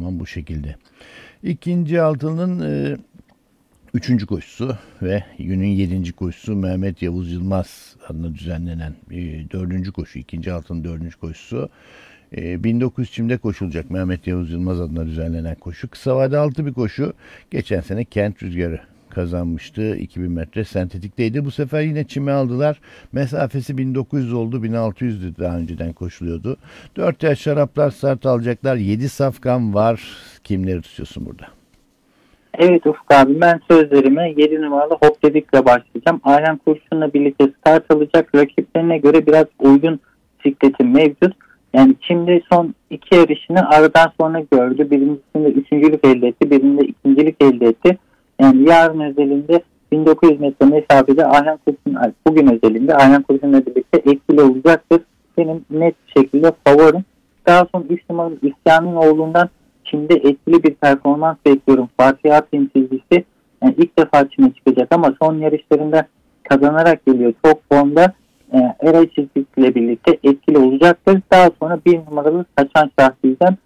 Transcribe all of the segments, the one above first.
zaman bu şekilde. İkinci altının üçüncü koşusu ve günün 7. koşusu Mehmet Yavuz Yılmaz adına düzenlenen dördüncü koşu. İkinci altının dördüncü koşusu. 1900 çimde koşulacak Mehmet Yavuz Yılmaz adına düzenlenen koşu. Kısa vade altı bir koşu. Geçen sene Kent Rüzgarı kazanmıştı. 2000 metre sentetikteydi. Bu sefer yine çime aldılar. Mesafesi 1900 oldu. 1600'dü daha önceden koşuluyordu. 4 yaş şaraplar start alacaklar. 7 safkan var. Kimleri tutuyorsun burada? Evet Ufuk abi, ben sözlerime 7 numaralı Hop Dedik'le başlayacağım. Ayhan Kurşun'la birlikte start alacak. Rakiplerine göre biraz uygun bisikleti mevcut. Yani şimdi son 2 yarışını aradan sonra gördü. Birincisinde üçüncülük elde etti. Birinde ikincilik elde etti. Yani yarın özelinde 1900 metre mesafede Ayhan Kurşun, bugün özelinde Ayhan Kurşun'la birlikte etkili olacaktır. Benim net bir şekilde favorim. Daha sonra 3 numaralı İsyan'ın oğlundan Çin'de etkili bir performans bekliyorum. Fatih Akdeniz çizgisi yani ilk defa Çin'e çıkacak ama son yarışlarında kazanarak geliyor. Çok formda Eray çizgisiyle birlikte etkili olacaktır. Daha sonra 1 numaralı Saçan Şah diyeceğim.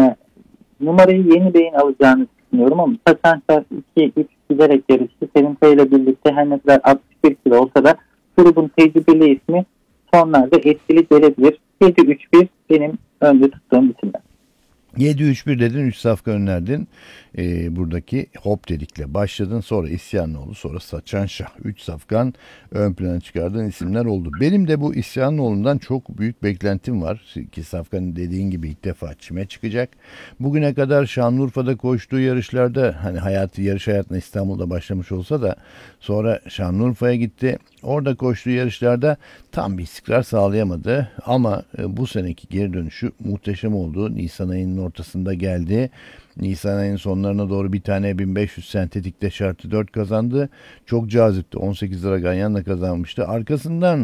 Numarayı Yeni Bey'in alacağını düşünüyorum ama Saçan Şah 2-3 giderek yarıştı. Selim Kaya ile birlikte her ne kadar 61 kilo olsa da grubun tecrübeli ismi sonlarda etkili gelebilir. 7-3-1 benim önde tuttuğum isimler. 7-3-1 dedin, 3 safka önerdin. Buradaki Hop Dedik'le başladın. Sonra İsyanoğlu, sonra Saçan Şah. 3 safkan ön plana çıkardığın isimler oldu. Benim de bu İsyanoğlu'ndan çok büyük beklentim var. Ki safkanın dediğin gibi ilk defa çime çıkacak. Bugüne kadar Şanlıurfa'da koştuğu yarışlarda hani yarış hayatına İstanbul'da başlamış olsa da sonra Şanlıurfa'ya gitti. Orada koştuğu yarışlarda tam bir istikrar sağlayamadı ama bu seneki geri dönüşü muhteşem oldu. Nisan ayının ortasında geldi. Nisan ayının sonlarına doğru bir tane 1500 sentetikte şartı 4 kazandı. Çok cazipti. 18 lira ganyanla kazanmıştı. Arkasından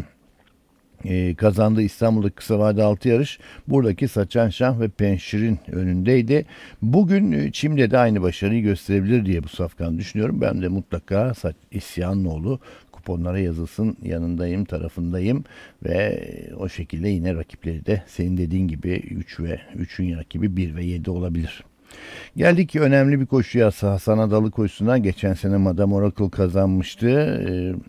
kazandığı İstanbul'daki kısa vade 6 yarış buradaki Saçan Şah ve Penşir'in önündeydi. Bugün Çim'de de aynı başarıyı gösterebilir diye bu safkan düşünüyorum. Ben de mutlaka İsyanoğlu kuponlara yazılsın, yanındayım, tarafındayım ve o şekilde yine rakipleri de senin dediğin gibi 3 ve 3'ün rakibi 1 ve 7 olabilir. Geldik ki önemli bir koşuya, Hasan Adalı koşusuna. Geçen sene Madame Oracle kazanmıştı.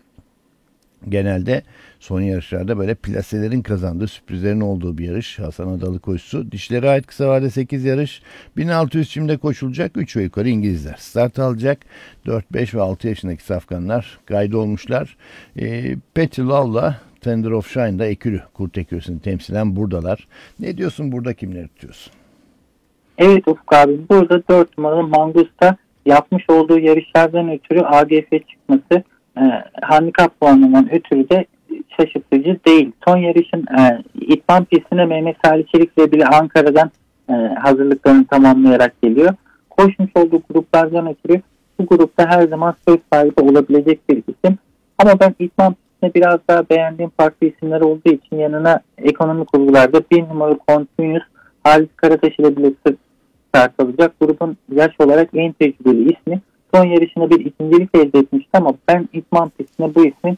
Genelde son yarışlarda böyle plaselerin kazandığı, sürprizlerin olduğu bir yarış Hasan Adalı koşusu. Dişlere ait kısa vade 8 yarış. 1600 çimde koşulacak. 3 ve yukarı İngilizler start alacak. 4, 5 ve 6 yaşındaki safkanlar gayda olmuşlar. Petty Love'la Tender of Shine'da ekürü, kurt ekürüsünü temsilen buradalar. Ne diyorsun, burada kimleri tutuyorsun? Evet Ufuk abi, burada 4 numaralı Mangusta yapmış olduğu yarışlardan ötürü AGF çıkması handikap puanından ötürü de şaşırtıcı değil. Son yarışın İtman pistine Mehmet Salih Çelik ve bile Ankara'dan hazırlıklarını tamamlayarak geliyor. Koşmuş olduğu gruplardan ötürü bu grupta her zaman söz sahibi olabilecek bir isim. Ama ben İtman pistine biraz daha beğendiğim farklı isimler olduğu için yanına ekonomik kurgularda 1 numaralı Continuous Halis Karataş ile birlikte start alacak. Grubun yaş olarak en tecrübeli ismi. Son yarışında bir ikincilik elde etmişti ama ben İtman pistine bu ismi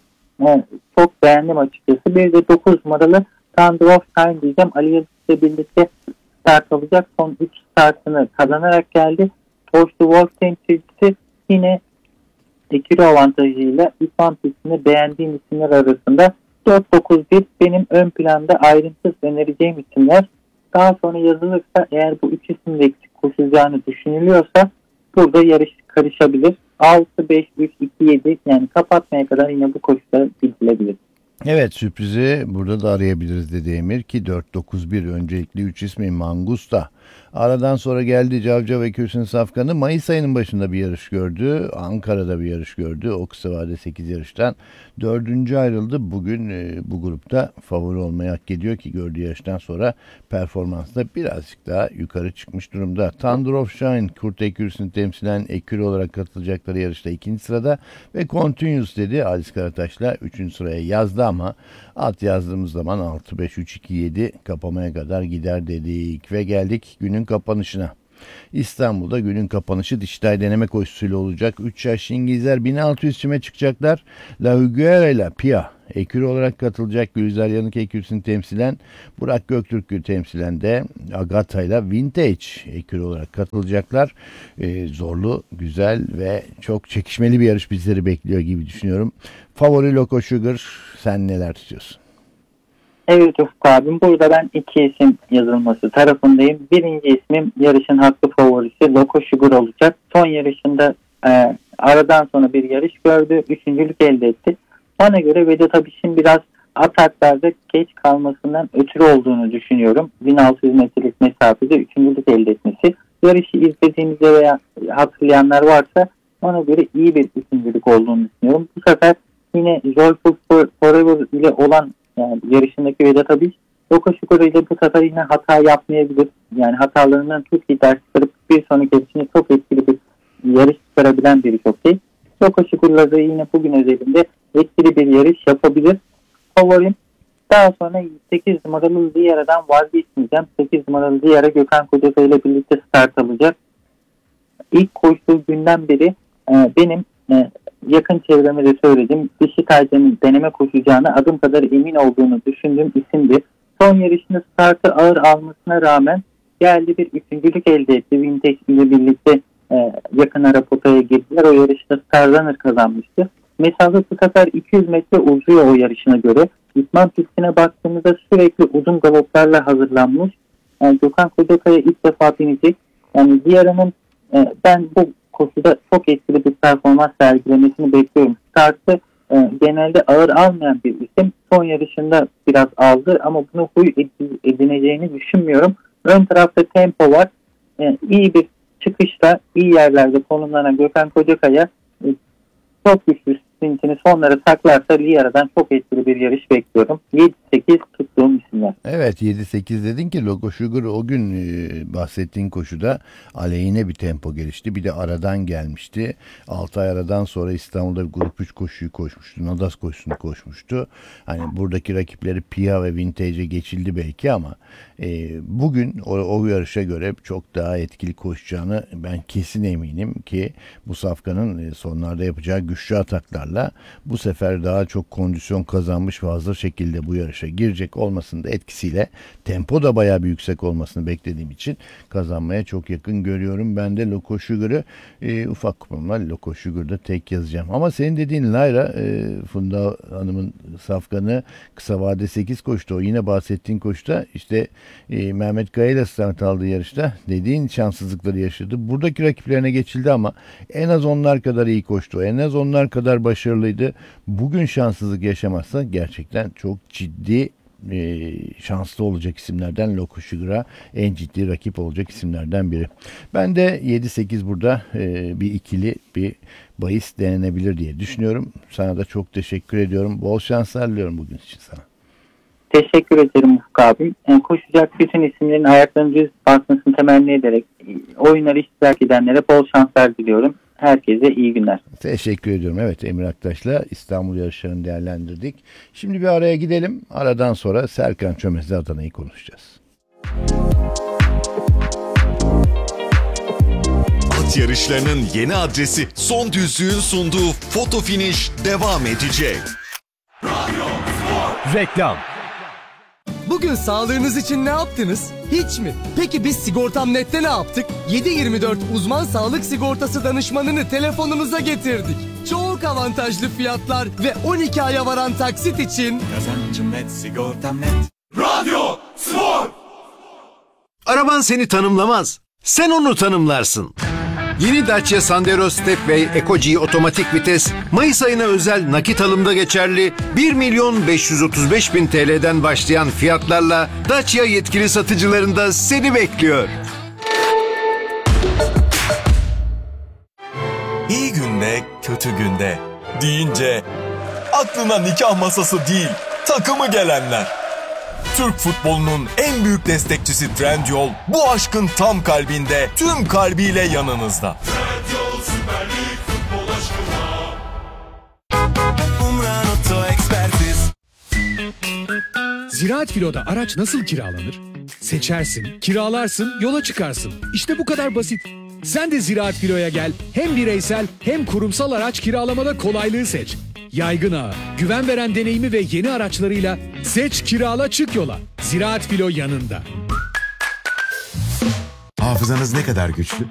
çok beğendim açıkçası. Bir de 9 numaralı Thunder of Time diyeceğim. Ali Yıldız ile birlikte start alacak. Son 3 startını kazanarak geldi. Porsche Wolf temsilcisi yine kilo avantajıyla İtman pistinde beğendiğim isimler arasında 4-9-1 benim ön planda ayrıntısız önereceğim isimler. Daha sonra yazılırsa eğer bu 3 isimde eksik koşulacağını düşünülüyorsa burada yarış karışabilir. 6-5-3-2-7 yani kapatmaya kadar yine bu koşuda gidilebilir. Evet, sürprizi burada da arayabiliriz dedi Emir ki 4-9-1 öncelikli 3 ismi Mangusta. Aradan sonra geldi Cavcav ve Kürsün Safkan'ı. Mayıs ayının başında bir yarış gördü. Ankara'da bir yarış gördü. O kısa vade 8 yarıştan 4. ayrıldı. Bugün bu grupta favori olmayı hak ediyor ki gördüğü yarıştan sonra performansda birazcık daha yukarı çıkmış durumda. Thunder of Shine, Kurt Ekürüs'ünü temsilen ekürü olarak katılacakları yarışta 2. sırada ve Continuous dedi. Halis Karataş'la 3. sıraya yazdı ama alt yazdığımız zaman 6-5-3-2-7 kapamaya kadar gider dedik ve geldik günün kapanışına. İstanbul'da günün kapanışı dijital deneme koşusuyla olacak. 3 yaş İngilizler 1600 çime çıkacaklar. La Higuera ile Pia ekürü olarak katılacak. Gülizar Yanık ekürüsünü temsilen, Burak Göktürk'ü temsilen de Agatha ile Vintage ekürü olarak katılacaklar. Zorlu, güzel ve çok çekişmeli bir yarış bizleri bekliyor gibi düşünüyorum. Favori Loco Sugar, sen neler tutuyorsun? Evet Ufuk abim, burada ben iki isim yazılması tarafındayım. Birinci ismim yarışın haklı favorisi Loco Sugar olacak. Son yarışında aradan sonra bir yarış gördü. Üçüncülük elde etti. Bana göre Vedat Abiş'in biraz ataklarda geç kalmasından ötürü olduğunu düşünüyorum. 1600 metrelik mesafede üçüncülük elde etmesi. Yarışı izlediğinizde veya hatırlayanlar varsa bana göre iyi bir üçüncülük olduğunu düşünüyorum. Bu sefer yine Joyful Forever ile olan yani yarışındaki Vedat Abiş, Loco Sugar ile bu sefer yine hata yapmayabilir. Yani hatalarından çok iyi ders çıkarıp bir sonraki yarışında çok etkili bir yarış çıkarabilen biri çok iyi. Loco Sugar'la da yine bugün özelinde etkili bir yarış yapabilir. Favorim. Daha sonra 8 numaralı Ziyara'dan vazgeçmeyeceğim. 8 numaralı Ziyara Gökhan Kocakaya ile birlikte start alacak. İlk koştuğu günden beri benim yakın çevreme de söyledim. Dişi Taycan'ın deneme koşacağını adım kadar emin olduğunu düşündüğüm isimdi. Son yarışında startı ağır almasına rağmen geldi bir üçüncülük elde etti. Vintage ile birlikte yakın ara potaya girdiler. O yarışta Starrunner kazanmıştı. Mesafe bu sefer 200 metre uzuyor o yarışına göre. İtman pistine baktığımızda sürekli uzun galoplarla hazırlanmış. Yani Gökhan Kocakaya ilk defa binecek. Yani Ziyara'nın ben bu koşuda çok etkili bir performans sergilemesini bekliyorum. Startı genelde ağır almayan bir isim. Son yarışında biraz aldı ama bunu huy edineceğini düşünmüyorum. Ön tarafta tempo var. İyi bir çıkışla iyi yerlerde konumlanan Gökhan Kocakaya çok güçlü sprintini sonlara saklarsa Liyara'dan çok etkili bir yarış bekliyorum. 7-8 tuttuğum isimler. Evet, 7-8 dedin ki Loco Sugar o gün bahsettiğin koşuda aleyhine bir tempo gelişti. Bir de aradan gelmişti. 6 ay aradan sonra İstanbul'da grup 3 koşuyu koşmuştu. Nadas koşusunu koşmuştu. Hani buradaki rakipleri Pia ve Vintage'e geçildi belki ama bugün o yarışa göre çok daha etkili koşacağını ben kesin eminim ki bu safkanın sonlarda yapacağı güçlü ataklarla bu sefer daha çok kondisyon kazanmış ve hazır şekilde bu yarışa girecek olmasının da etkisiyle tempo da bayağı bir yüksek olmasını beklediğim için kazanmaya çok yakın görüyorum. Ben de Loco Sugar'ı ufak kupamla Loco Sugar'da tek yazacağım. Ama senin dediğin Lyra, Funda Hanım'ın safkanı kısa vade 8 koştu. O yine bahsettiğin koşuda işte Mehmet Kaya ile start aldığı yarışta dediğin şanssızlıkları yaşadı. Buradaki rakiplerine geçildi ama en az onlar kadar iyi koştu. En az onlar kadar başarılıydı. Bugün şanssızlık yaşamazsa gerçekten çok ciddi şanslı olacak isimlerden Loco Sugar'a en ciddi rakip olacak isimlerden biri. Ben de 7-8 burada bir ikili bir bahis denenebilir diye düşünüyorum. Sana da çok teşekkür ediyorum. Bol şanslar diliyorum bugün için sana. Teşekkür ederim Ufuk abim. Koşacak bütün isimlerin ayaklarının düz basmasını temenni ederek oyunları iştirak edenlere bol şanslar diliyorum. Herkese iyi günler. Teşekkür ediyorum. Evet, Emir Aktaş'la İstanbul yarışlarını değerlendirdik. Şimdi bir araya gidelim. Aradan sonra Serkan Çömez'le Adana'yı konuşacağız. At yarışlarının yeni adresi Son Düzlüğün sunduğu Foto Finish devam edecek. Reklam. Bugün sağlığınız için ne yaptınız? Hiç mi? Peki biz Sigortam.net'te ne yaptık? 7/24 uzman sağlık sigortası danışmanını telefonunuza getirdik. Çok avantajlı fiyatlar ve 12 aya varan taksit için Kazancım net, sigortam net. Radyo Spor. Araban seni tanımlamaz. Sen onu tanımlarsın. Yeni Dacia Sandero Stepway Eco-G otomatik vites Mayıs ayına özel nakit alımda geçerli 1.535.000 TL'den başlayan fiyatlarla Dacia yetkili satıcılarında seni bekliyor. İyi günde, kötü günde deyince aklına nikah masası değil, takımı gelenler. Türk futbolunun en büyük destekçisi Trendyol bu aşkın tam kalbinde, tüm kalbiyle yanınızda. Trendyol Süper Lig futbol aşkına. Umran Oto Ekspertiz. Ziraat Filo'da araç nasıl kiralanır? Seçersin, kiralarsın, yola çıkarsın. İşte bu kadar basit. Sen de Ziraat Filo'ya gel. Hem bireysel hem kurumsal araç kiralamada kolaylığı seç. Yaygın ağı, güven veren deneyimi ve yeni araçlarıyla seç, kirala, çık yola. Ziraat Filo yanında. Hafızanız ne kadar güçlü?